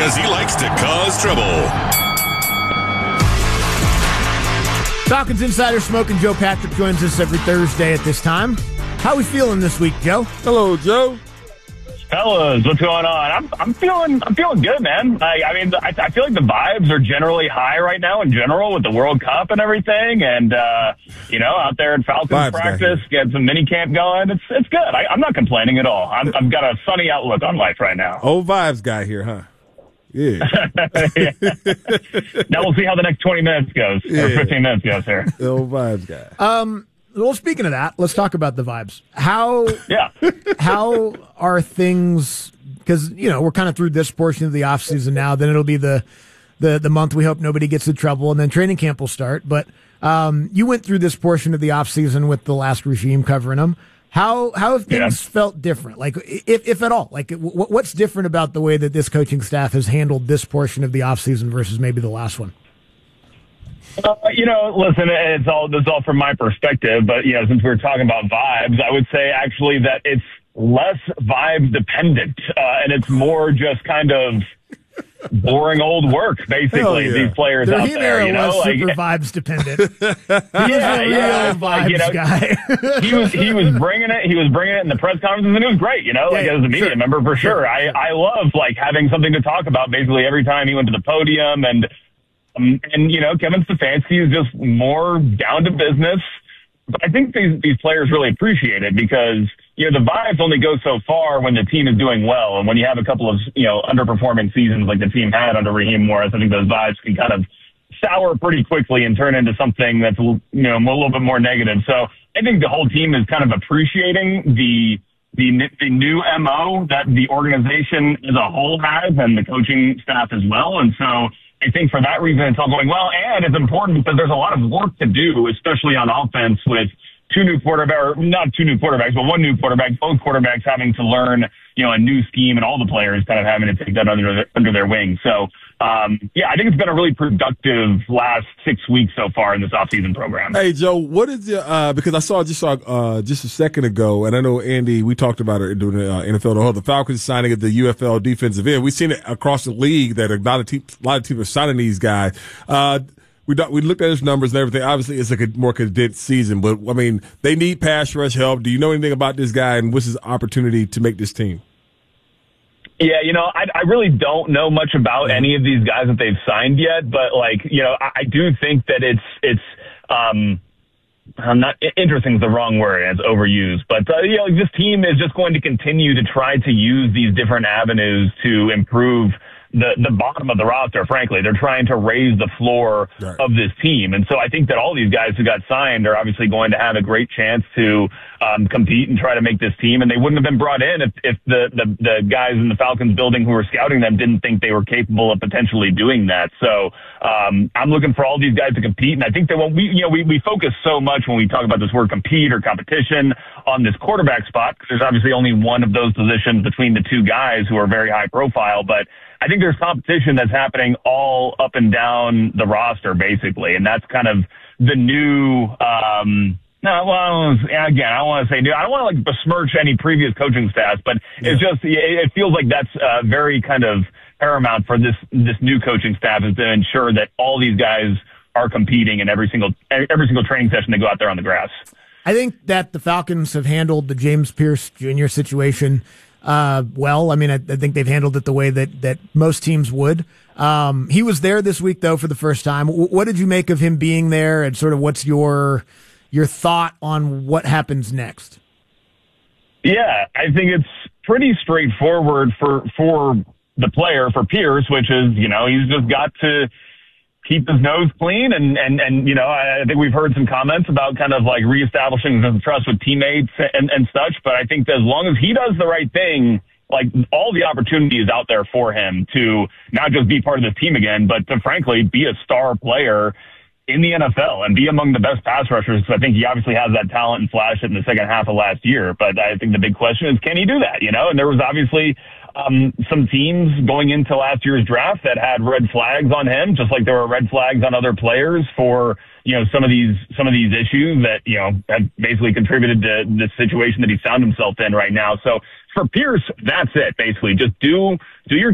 because he likes to cause trouble. Falcons Insider Smoke and Joe Patrick joins us every Thursday at this time. How are we feeling this week, Joe? Hello, Joe. Fellas, what's going on? I'm feeling good, man. I feel like the vibes are generally high right now in general with the World Cup and everything, and out there at Falcons practice, get some mini camp going. It's good. I'm not complaining at all. I've got a sunny outlook on life right now. Old vibes guy here, huh? Yeah. Now we'll see how the next 20 minutes goes, or 15 minutes goes here. Old vibes guy. Well, speaking of that, let's talk about the vibes. How are things, because, we're kind of through this portion of the offseason now, then it'll be the month we hope nobody gets in trouble, and then training camp will start. But you went through this portion of the offseason with the last regime covering them. How have things felt different? Like, if at all? Like, what's different about the way that this coaching staff has handled this portion of the offseason versus maybe the last one? Listen, this is all from my perspective, but, since we were talking about vibes, I would say actually that it's less vibe dependent, and it's more just kind of boring old work, basically. These players out there, was super vibes dependent. He's a real vibes guy. he was bringing it. He was bringing it in the press conferences, and it was great. As a media member, for sure. I love having something to talk about. Basically, every time he went to the podium, and Kevin Stefanski is just more down to business. But I think these players really appreciate it because, the vibes only go so far when the team is doing well. And when you have a couple of, underperforming seasons like the team had under Raheem Morris, I think those vibes can kind of sour pretty quickly and turn into something that's, a little bit more negative. So I think the whole team is kind of appreciating the new MO that the organization as a whole has and the coaching staff as well. And so I think for that reason, it's all going well. And it's important because there's a lot of work to do, especially on offense with one new quarterback, both quarterbacks having to learn, a new scheme and all the players kind of having to take that under their wing. So, I think it's been a really productive last 6 weeks so far in this offseason program. Hey, Joe, what is because I saw just a second ago, and I know, Andy, we talked about it during the NFL, the Falcons signing at the UFL defensive end. We've seen it across the league that a lot of teams are signing these guys. We looked at his numbers and everything. Obviously, it's a more condensed season, but, they need pass rush help. Do you know anything about this guy, and what's his opportunity to make this team? Yeah, I really don't know much about any of these guys that they've signed yet, but I do think that it's not interesting is the wrong word, and it's overused, but this team is just going to continue to try to use these different avenues to improve the bottom of the roster. Frankly, they're trying to raise the floor of this team. And so I think that all these guys who got signed are obviously going to have a great chance to compete and try to make this team. And they wouldn't have been brought in if the guys in the Falcons building who were scouting them didn't think they were capable of potentially doing that. So I'm looking for all these guys to compete. And I think that when we focus so much when we talk about this word compete or competition on this quarterback spot, because there's obviously only one of those positions between the two guys who are very high profile, but I think there's competition that's happening all up and down the roster, basically. And that's kind of the new, I don't want to say new. I don't want to besmirch any previous coaching staffs, but it's just, it feels like that's very kind of paramount for this new coaching staff is to ensure that all these guys are competing in every single training session they go out there on the grass. I think that the Falcons have handled the James Pierce Jr. situation well. I mean, I think they've handled it the way that most teams would. He was there this week, though, for the first time. What did you make of him being there, and sort of what's your thought on what happens next? Yeah, I think it's pretty straightforward for the player, for Pierce, which is, he's just got to keep his nose clean. And I think we've heard some comments about kind of reestablishing some trust with teammates and such. But I think that as long as he does the right thing, all the opportunity is out there for him to not just be part of this team again, but to frankly be a star player in the NFL and be among the best pass rushers. I think he obviously has that talent and flashed it in the second half of last year. But I think the big question is, can he do that? And there was obviously some teams going into last year's draft that had red flags on him, just like there were red flags on other players for, some of these issues that, have basically contributed to the situation that he found himself in right now. So for Pierce, that's it, basically. Just do your